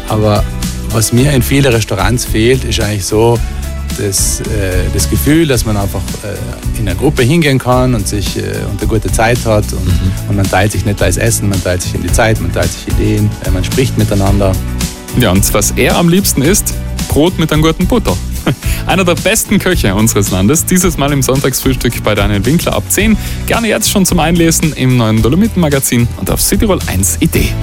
Aber was mir in vielen Restaurants fehlt, ist eigentlich so das Gefühl, dass man einfach in einer Gruppe hingehen kann und sich und eine gute Zeit hat. Und man teilt sich nicht als Essen, man teilt sich in die Zeit, man teilt sich Ideen, man spricht miteinander. Ja, und was er am liebsten isst, Brot mit einem guten Butter. Einer der besten Köche unseres Landes, dieses Mal im Sonntagsfrühstück bei Daniel Winkler ab 10. Gerne jetzt schon zum Einlesen im neuen Dolomiten-Magazin und auf cityroll1.it.